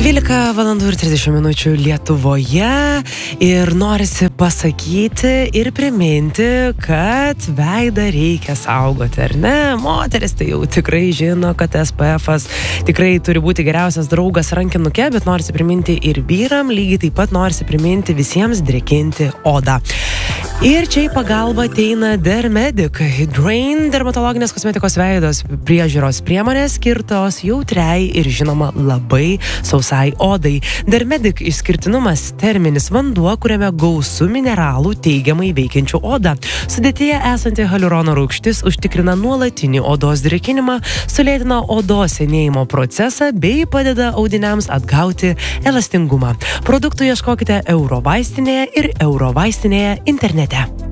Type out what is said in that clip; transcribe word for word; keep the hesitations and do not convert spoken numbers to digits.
dvylika valandų ir trisdešimt minučių Lietuvoje ir norisi pasakyti ir priminti, kad veidą reikia saugoti, ar ne? Moteris tai jau tikrai žino, kad S P F-as tikrai turi būti geriausias draugas rankinuke, bet norisi priminti ir vyram, lygiai taip pat norisi priminti visiems drėkinti odą. Ir čia į pagalbą ateina Dermedic Hydrain dermatologinės kosmetikos veidos priežiūros priemonės skirtos jautriai ir žinoma labai sausai odai. Dermedic išskirtinumas terminis vanduo, kuriame gausu mineralų teigiamai veikiančių odą. Sudėtyje esanti hialurono rūgštis užtikrina nuolatinį odos drėkinimą, sulėtina odos senėjimo procesą bei padeda audiniams atgauti elastingumą. Produktų ieškokite Eurovaistinėje ir Eurovaistinėje internete.